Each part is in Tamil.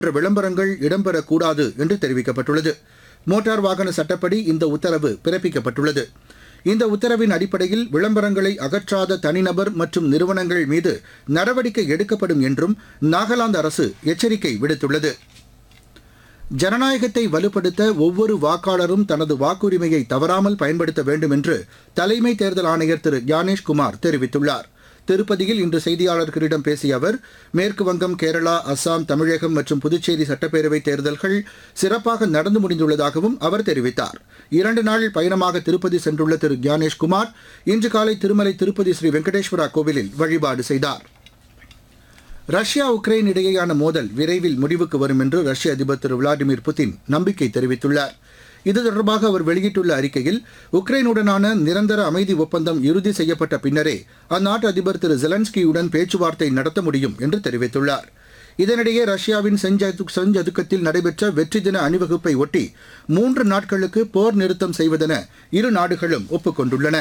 விளம்பரங்கள் இடம்பெறக்கூடாது என்று தெரிவிக்கப்பட்டுள்ளது. மோட்டார் வாகன சட்டப்படி இந்த உத்தரவு பிறப்பிக்கப்பட்டுள்ளது. இந்த உத்தரவின் அடிப்படையில் விளம்பரங்களை அகற்றாத தனிநபர் மற்றும் நிறுவனங்கள் மீது நடவடிக்கை எடுக்கப்படும் என்றும் நாகாலாந்து அரசு எச்சரிக்கை விடுத்துள்ளது. ஜனநாயகத்தை வலுப்படுத்த ஒவ்வொரு வாக்காளரும் தனது வாக்குரிமையை தவறாமல் பயன்படுத்த வேண்டும் என்று தலைமை தேர்தல் ஆணையர் திரு ஞானேஷ்குமார் தெரிவித்துள்ளார். திருப்பதியில் இன்று செய்தியாளர்களிடம் பேசிய அவர், மேற்கு வங்கம், கேரளா, அஸ்ஸாம், தமிழகம் மற்றும் புதுச்சேரி சட்டப்பேரவைத் தேர்தல்கள் சிறப்பாக நடந்து முடிந்துள்ளதாகவும் அவர் தெரிவித்தார். 2 நாள் பயணமாக திருப்பதி சென்றுள்ள திரு ஞானேஷ்குமார் இன்று காலை திருமலை திருப்பதி ஸ்ரீ வெங்கடேஸ்வரா கோவிலில் வழிபாடு செய்தார். ரஷ்யா உக்ரைன் இடையேயான மோதல் விரைவில் முடிவுக்கு வரும் என்று ரஷ்ய அதிபர் திரு விளாடிமிர் புதின் நம்பிக்கை தெரிவித்துள்ளார். இது தொடர்பாக அவர் வெளியிட்டுள்ள அறிக்கையில், உக்ரைனுடனான நிரந்தர அமைதி ஒப்பந்தம் இறுதி செய்யப்பட்ட பின்னரே அந்நாட்டு அதிபர் திரு ஜெலன்ஸ்கியுடன் பேச்சுவார்த்தை நடத்த முடியும் என்று தெரிவித்துள்ளார். இதனிடையே ரஷ்யாவின் செஞ்சதுக்கத்தில் நடைபெற்ற வெற்றி தின அணிவகுப்பை ஒட்டி 3 நாட்களுக்கு போர் நிறுத்தம் செய்வதென இரு நாடுகளும் ஒப்புக்கொண்டுள்ளன.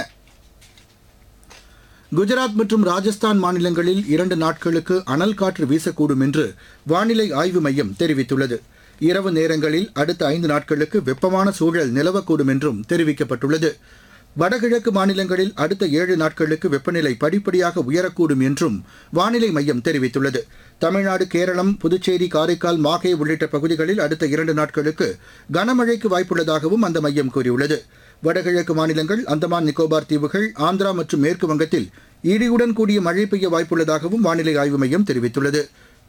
குஜராத் மற்றும் ராஜஸ்தான் மாநிலங்களில் 2 நாட்களுக்கு அனல் காற்று வீசக்கூடும் என்று வானிலை ஆய்வு மையம் தெரிவித்துள்ளது. இரவு நேரங்களில் அடுத்த 5 நாட்களுக்கு வெப்பமான சூழல் நிலவக்கூடும் என்றும் தெரிவிக்கப்பட்டுள்ளது. வடகிழக்கு மாநிலங்களில் அடுத்த 7 நாட்களுக்கு வெப்பநிலை படிப்படியாக உயரக்கூடும் என்றும் வானிலை மையம் தெரிவித்துள்ளது. தமிழ்நாடு, கேரளம், புதுச்சேரி, காரைக்கால், மாஹே உள்ளிட்ட பகுதிகளில் அடுத்த 2 நாட்களுக்கு கனமழைக்கு வாய்ப்புள்ளதாகவும் அந்த மையம் கூறியுள்ளது. வடகிழக்கு மாநிலங்கள், அந்தமான் நிக்கோபார் தீவுகள், ஆந்திரா மற்றும் மேற்கு வங்கத்தில் இடியுடன் கூடிய மழை பெய்ய வாய்ப்புள்ளதாகவும் வானிலை ஆய்வு மையம் தெரிவித்துள்ளது.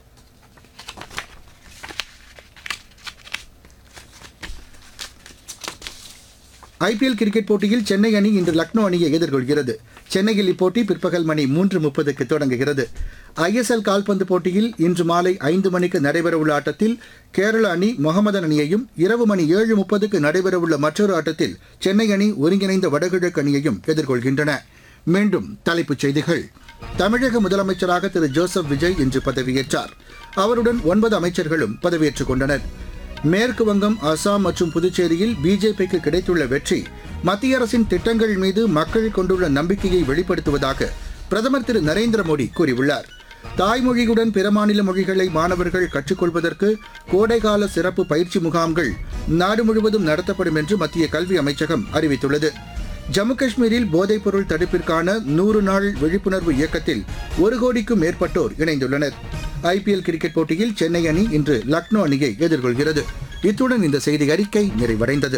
ஐபிஎல் கிரிக்கெட் போட்டியில் சென்னை அணி இன்று லக்னோ அணியை எதிர்கொள்கிறது. சென்னையில் இப்போட்டி பிற்பகல் மணி 3:30க்கு தொடங்குகிறது. ஐஎஸ்எல் கால்பந்து போட்டியில் இன்று மாலை 5 மணிக்கு நடைபெறவுள்ள ஆட்டத்தில் கேரள அணி மொஹமதன் அணியையும், இரவு மணி 7:30க்கு நடைபெறவுள்ள மற்றொரு ஆட்டத்தில் சென்னை அணி ஒருங்கிணைந்த வடகிழக்கு அணியையும் எதிர்கொள்கின்றன. மீண்டும் தலைப்புச் செய்திகள். தமிழக முதலமைச்சராக திரு ஜோசப் விஜய் இன்று பதவியேற்றார். அவருடன் 9 அமைச்சர்களும் பதவியேற்றுக் கொண்டனர். மேற்கு வங்கம், அசாம் மற்றும் புதுச்சேரியில் பிஜேபிக்கு கிடைத்துள்ள வெற்றி மத்திய அரசின் திட்டங்கள் மீது மக்கள் கொண்டுள்ள நம்பிக்கையை வெளிப்படுத்துவதாக பிரதமர் திரு நரேந்திர மோடி கூறியுள்ளார். தாய்மொழியுடன் பிற மாநில மொழிகளை மாணவர்கள் கற்றுக்கொள்வதற்கு கோடைகால சிறப்பு பயிற்சி முகாம்கள் நாடு முழுவதும் நடத்தப்படும் என்று மத்திய கல்வி அமைச்சகம் அறிவித்துள்ளது. ஜம்மு காஷ்மீரில் போதைப்பொருள் தடுப்பிற்கான 100 நாள் விழிப்புணர்வு இயக்கத்தில் 1 கோடிக்கும் மேற்பட்டோர் இணைந்துள்ளனர். ஐபிஎல் கிரிக்கெட் போட்டியில் சென்னை அணி இன்று லக்னோ அணியை எதிர்கொள்கிறது. இத்துடன் இந்த செய்தி அறிக்கை நிறைவடைந்தது.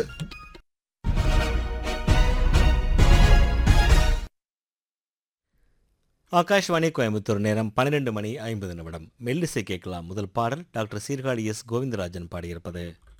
ஆகாஷ்வாணி கோயம்புத்தூர், நேரம் 12 மணி 50 நிமிடம். மெல்லிசை கேட்கலாம். முதல் பாடல் டாக்டர் சீர்காழி எஸ் கோவிந்தராஜன் பாடியிருப்பது.